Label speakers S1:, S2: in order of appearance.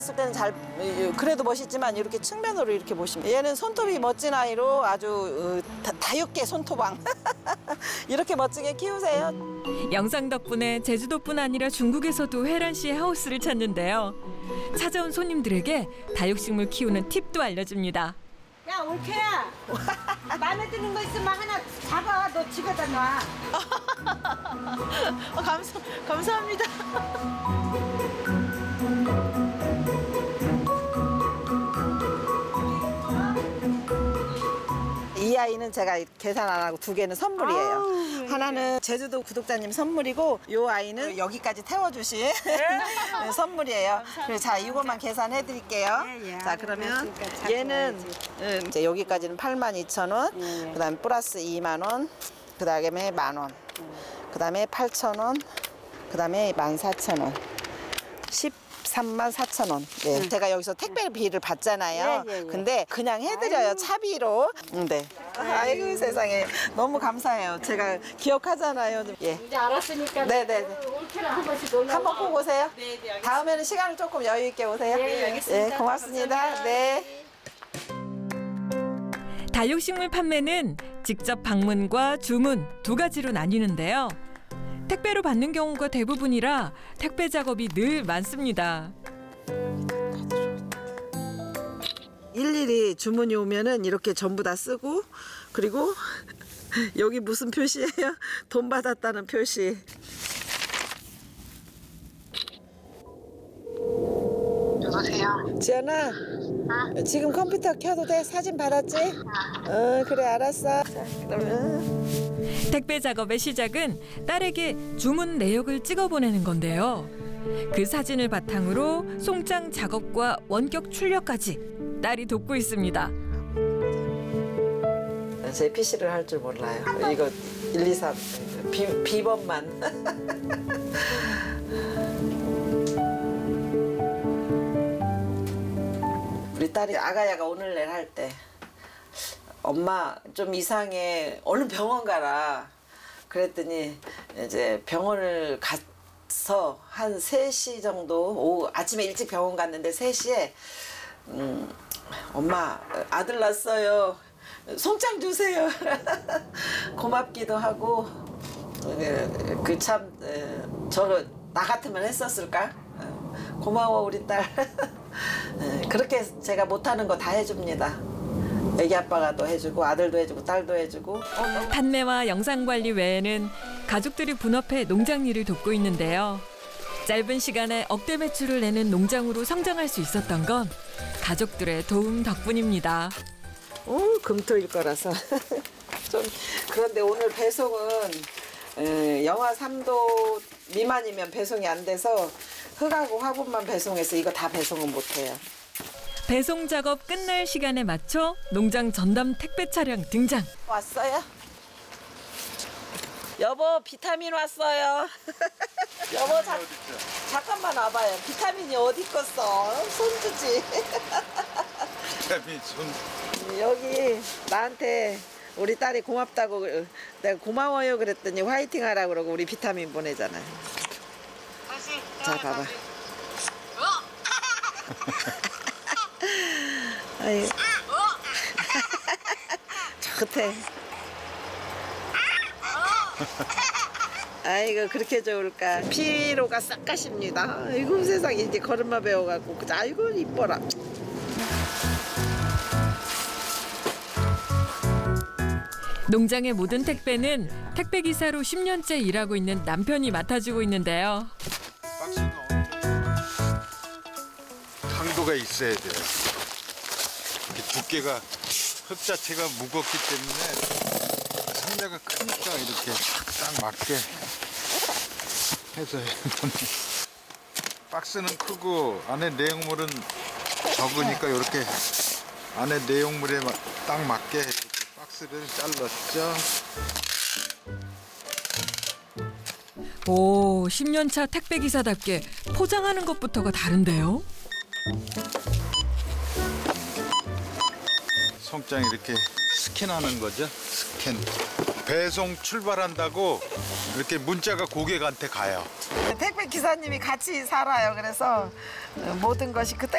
S1: 봤을 때는 잘 그래도 멋있지만 이렇게 측면으로 이렇게 보시면 얘는 손톱이 멋진 아이로 아주 다육계 손톱왕 이렇게 멋지게 키우세요.
S2: 영상 덕분에 제주도뿐 아니라 중국에서도 혜란 씨의 하우스를 찾는데요. 찾아온 손님들에게 다육식물 키우는 팁도 알려줍니다.
S3: 야 올케야 마음에 드는 거 있으면 하나 잡아. 너 집에다 놔.
S1: 감사합니다. 이 아이는 제가 계산 안 하고 두 개는 선물이에요. 하나는 제주도 구독자님 선물이고 이 아이는 여기까지 태워주신 선물이에요. 그래서 자 이것만 계산해 드릴게요. 자 그러면 얘는 이제 여기까지는 82,000원, 그다음에 플러스 2만 원, 그다음에 10,000원, 그다음에 8,000원, 그다음에 14,000원. 134,000원. 네. 제가 여기서 택배비를 받잖아요. 근데 그냥 해드려요. 차비로. 네. 아이고 세상에 너무 감사해요. 제가 기억하잖아요. 예.
S3: 이제 알았으니까
S1: 네네.
S3: 올케랑 한 번씩 놀러
S1: 한번 꼭 오세요.
S3: 네, 알겠습니다.
S1: 다음에는 시간을 조금 여유 있게 오세요.
S3: 네, 알겠습니다.
S1: 네, 고맙습니다.
S3: 감사합니다.
S1: 네.
S2: 다육식물 판매는 직접 방문과 주문 두 가지로 나뉘는데요. 택배로 받는 경우가 대부분이라 택배 작업이 늘 많습니다.
S1: 일일이 주문이 오면은 이렇게 전부 다 쓰고 그리고 여기 무슨 표시예요? 돈 받았다는 표시.
S4: 여보세요?
S1: 지연아, 지금 컴퓨터 켜도 돼? 사진 받았지? 그래 알았어. 자, 그러면
S2: 택배 작업의 시작은 딸에게 주문 내역을 찍어 보내는 건데요. 그 사진을 바탕으로 송장 작업과 원격 출력까지 딸이 돕고 있습니다.
S1: 제 PC를 할 줄 몰라요. 이거 1, 2, 3 비번만. 우리 딸이 아가야가 오늘 내일 할 때 엄마 좀 이상해 얼른 병원 가라 그랬더니 이제 병원을 가서 한 3시 정도 오후 아침에 일찍 병원 갔는데 3시에 엄마 아들 낳았어요 송장 주세요 고맙기도 하고 그 참 저를 나 같으면 했었을까 고마워 우리 딸 그렇게 제가 못하는 거 다 해줍니다. 애기 아빠가 또 해주고 아들도 해주고 딸도 해주고.
S2: 판매와 영상 관리 외에는 가족들이 분업해 농장 일을 돕고 있는데요. 짧은 시간에 억대 매출을 내는 농장으로 성장할 수 있었던 건 가족들의 도움 덕분입니다.
S1: 금토일 거라서 좀 그런데 오늘 배송은 영하 3도 미만이면 배송이 안 돼서 흙하고 화분만 배송해서 이거 다 배송은 못해요.
S2: 배송 작업 끝날 시간에 맞춰 농장 전담 택배 차량 등장.
S1: 왔어요? 여보 비타민 왔어요. 여보 잠깐만 와봐요. 비타민이 어디 껐어? 손 주지.
S5: 비타민 손.
S1: 여기 나한테 우리 딸이 고맙다고 내가 고마워요 그랬더니 화이팅 하라고 그러고 우리 비타민 보내잖아요. 자 봐봐. 아유. 좋대. 아이고 그렇게 좋을까. 피로가 싹 가십니다. 아이고 세상에 이제 걸음마 배워갖고 아이고 이뻐라.
S2: 농장의 모든 택배는 택배 기사로 10년째 일하고 있는 남편이 맡아주고 있는데요.
S5: 박스가 어느 정도 강도가 있어야 돼요. 이렇게 두께가 흙 자체가 무겁기 때문에 상자가 크니까 이렇게 딱 맞게 해서 박스는 크고 안에 내용물은 적으니까 이렇게 안에 내용물에 딱 맞게 이렇게 박스를 잘랐죠.
S2: 오, 10년차 택배 기사답게 포장하는 것부터가 다른데요.
S5: 송장 이렇게 스캔하는 거죠. 스캔. 배송 출발한다고 이렇게 문자가 고객한테 가요.
S1: 택배 기사님이 같이 살아요. 그래서 모든 것이 그때